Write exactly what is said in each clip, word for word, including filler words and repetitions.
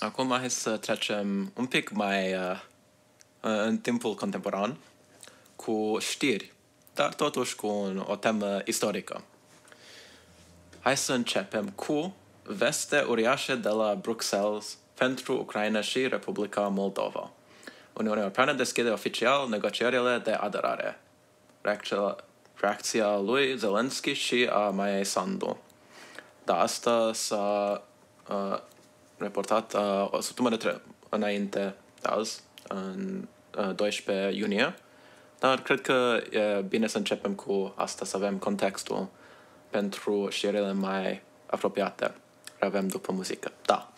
Acum hai să trecem un pic mai uh, în timpul contemporan cu știri, dar totuși cu un, o temă istorică. Hai să începem cu veste uriașe de la Bruxelles pentru Ucraina și Republica Moldova. Uniunea Europeană deschide oficial negocierile de aderare. Reacția, reacția lui Zelensky și a Maiei Sandu. Da, asta s-a uh, reportat uh, o săptămână tre- înainte de azi, în uh, doisprezece iunie, dar cred că e bine să începem cu asta, să avem contextul pentru știrile mai apropiate. Le avem după muzică. Da.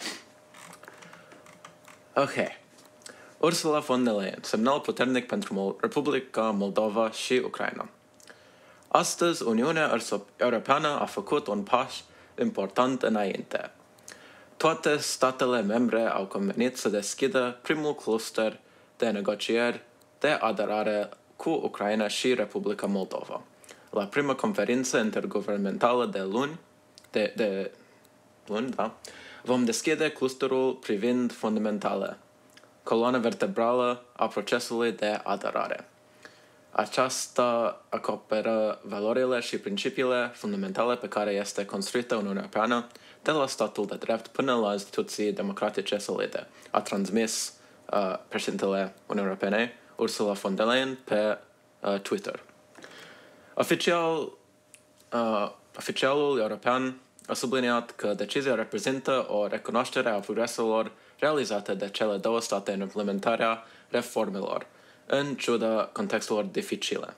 Ok. Ursula von der Leyen, semnal puternic pentru Republica Moldova și Ucraina. Astăzi, Uniunea Europeană a făcut un pas important înainte. Toate statele membre au convenit să deschidă primul cluster de negocieri de aderare cu Ucraina și Republica Moldova. La prima conferință interguvernamentală de luni, de, de luni, da, vom deschide clusterul privind fundamentale, coloana vertebrală a procesului de aderare. Aceasta acoperă valorile și principiile fundamentale pe care este construită Uniunea Europeană, de la statul de drept până la instituții democratice solide, a transmis uh, președintele Uniunii Europene, Ursula von der Leyen, pe uh, Twitter. Oficial, uh, oficialul european a subliniat că decizia reprezintă o recunoaștere a progreselor realizate de cele două state în implementarea reformelor, în ciuda contextelor dificile.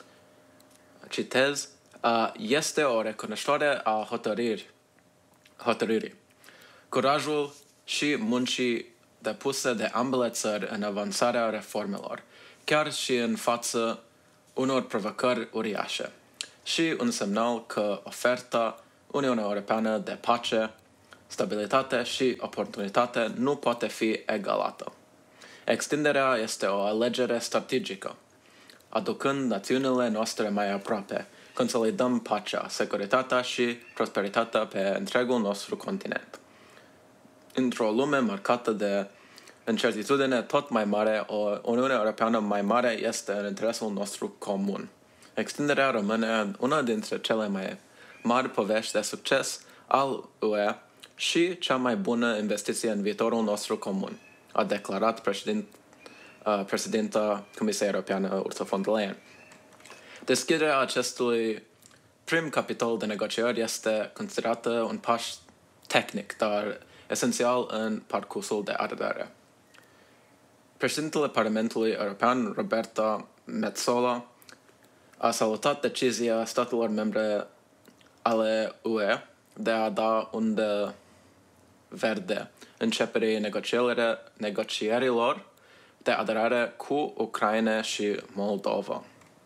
Citez, uh, este o recunoaștere a hotărârii, hotărârii, curajul și muncii depuse de ambele țări în avansarea reformelor, chiar și în fața unor provocări uriașe, și un semnal că oferta Uniunii Europeană de pace, stabilitate și oportunitate nu poate fi egalată. Extinderea este o alegere strategică. Aducând națiunile noastre mai aproape, consolidăm pacea, securitatea și prosperitatea pe întregul nostru continent. Într-o lume marcată de incertitudine tot mai mare, o Uniune Europeană mai mare este în interesul nostru comun. Extinderea rămâne una dintre cele mai mari povești de succes al U E și cea mai bună investiție în viitorul nostru comun, a declarat președint, uh, președinta Comisiei Europeană Ursula von der Leyen. Deschiderea acestui prim capitol de negocieri este considerată un pas tehnic, dar esențial în parcursul de aderare. Președintele Parlamentului European, Roberta Metsola, a salutat decizia statelor membre ale U E de a da undă verde începerii negocierilor de aderare cu Ucraina și Moldova.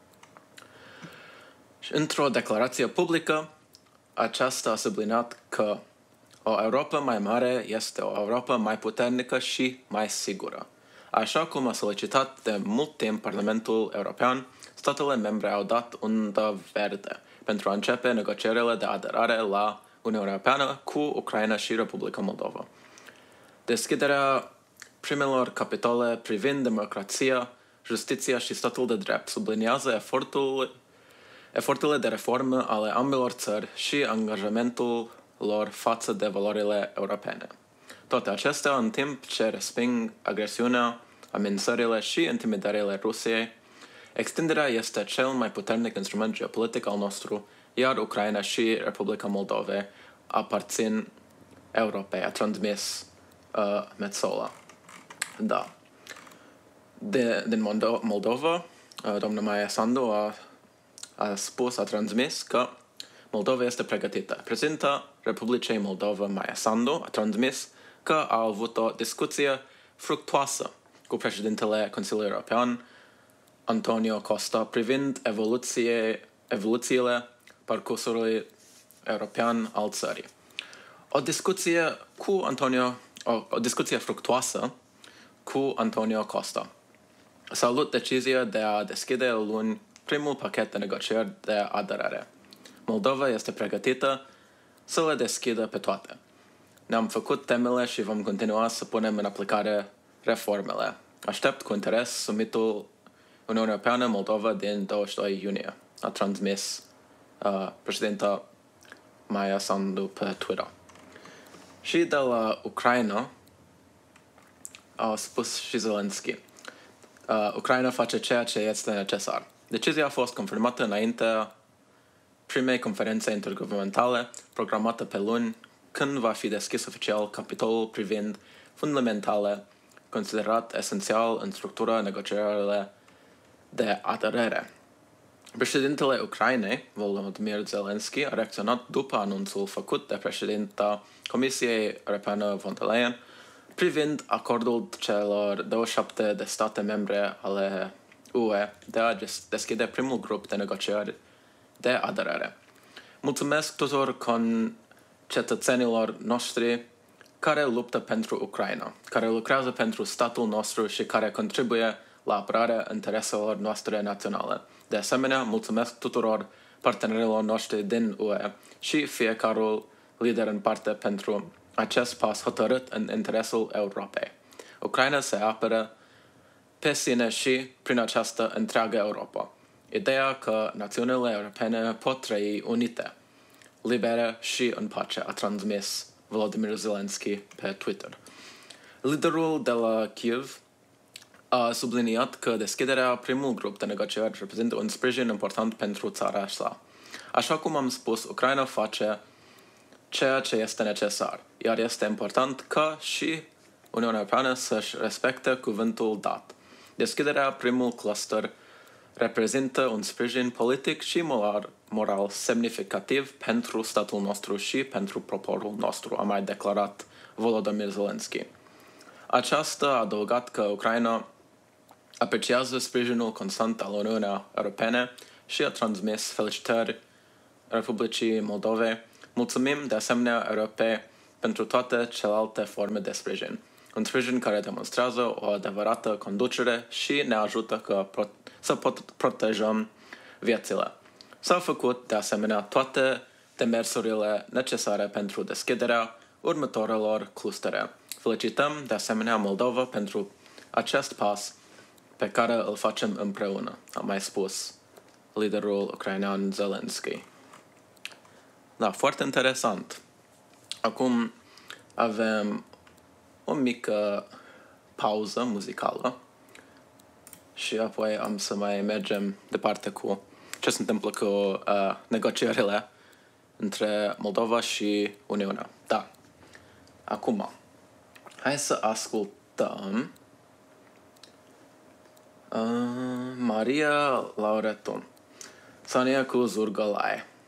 Și într-o declarație publică, aceasta a subliniat că o Europa mai mare este o Europa mai puternică și mai sigură. Așa cum a solicitat de mult timp Parlamentul European, statele membre au dat undă verde pentru a începe negocierile de aderare la Uniunea Europeană cu Ucraina și Republica Moldova. Deschiderea primelor capitole privind democrația, justiția și statul de drept subliniază efortul, eforturile de reformă ale ambelor țări și angajamentul lor față de valorile europene. Toate acestea în timp ce resping agresiunea, amenințările și intimidările Rusiei. Extinderea este cel mai puternic instrument geopolitic al nostru, iar Ucraina și Republica Moldova aparțin Europei, a transmis uh, Metsola. Da. De, din Moldo- Moldova, uh, doamna Maia Sandu a, a spus, a transmis că Moldova este pregătită. Președinta Republicii Moldova, Maia Sandu, a transmis că a avut o discuție fructuoasă cu președintele Consiliului European, Antonio Costa, privind evoluție, evoluțiile parcursului european al țării. O discuție cu Antonio, o, o discuție fructuoasă cu Antonio Costa. Salut decizia de a deschide luni primul pachet de negocieri de aderare. Moldova este pregătită să le deschidă pe toate. Ne-am făcut temele și vom continua să punem în aplicare reformele. Aștept cu interes summitul Uniunea Europeană Moldova din douăzeci și doi iunie, a transmis uh, președinta Maia Sandu pe Twitter. Și de la Ucraina a spus și Zelensky. Uh, Ucraina face ceea ce este necesar. Decizia a fost confirmată înaintea primei conferințe interguvernamentale programată pe luni, când va fi deschis oficial capitolul privind fundamentale considerat esențial în structura negocierile de aderare. Președintele Ucrainei, Volodymyr Zelensky, a reacționat după anunțul făcut de președinta Comisiei Europene von der Leyen privind acordul celor douăzeci și șapte de state membre ale U E de a deschide primul grup de negocieri de aderare. Mulțumesc tuturor concetățenilor noștri care luptă pentru Ucraina, care lucrează pentru statul nostru și care contribuie la apărarea intereselor noastre naționale. De asemenea, mulțumesc tuturor partenerilor noștri din U E și fiecare lider în parte pentru acest pas hotărât în interesul Europei. Ucraina se apără pe sine și prin această întreagă Europa. Ideea că națiunile europene pot trăi unite, libere și în pace, a transmis Volodymyr Zelensky pe Twitter. Liderul de la Kiev a subliniat că deschiderea primul grup de negocieri reprezintă un sprijin important pentru țara sa. Așa cum am spus, Ucraina face ceea ce este necesar, iar este important ca și Uniunea Europeană să-și respecte cuvântul dat. Deschiderea primul cluster reprezintă un sprijin politic și moral, moral semnificativ pentru statul nostru și pentru poporul nostru, a mai declarat Volodymyr Zelensky. Aceasta a adăugat că Ucraina apreciază sprijinul constant al Uniunii Europene și a transmis felicitări Republicii Moldovei. Mulțumim de asemenea Europei pentru toate celelalte forme de sprijin. Un sprijin care demonstrează o adevărată conducere și ne ajută că pro- să pot protejăm viețile. S-au făcut de asemenea toate demersurile necesare pentru deschiderea următoarelor clustere. Felicităm de asemenea Moldova pentru acest pas pe care îl facem împreună, a mai spus liderul ucrainean Zelensky. Da, foarte interesant. Acum avem o mică pauză muzicală și apoi am să mai mergem departe cu ce se întâmplă cu uh, negocierile între Moldova și Uniunea. Da. Acum, hai să ascultăm uh, Maria Lauretu, Sonia cu Zurgălaie.